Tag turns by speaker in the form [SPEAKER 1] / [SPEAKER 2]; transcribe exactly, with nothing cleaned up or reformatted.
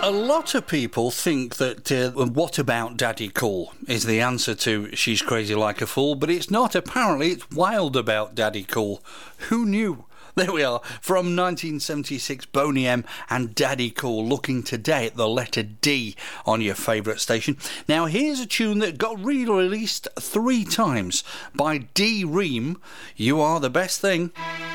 [SPEAKER 1] A lot of people think that uh, What About Daddy Cool is the answer to She's Crazy Like a Fool, but it's not. Apparently, it's Wild About Daddy Cool. Who knew? There we are, from nineteen seventy-six, Boney M and Daddy Cool, looking today at the letter D on your favourite station. Now, here's a tune that got re-released three times by D Ream. You Are the Best Thing.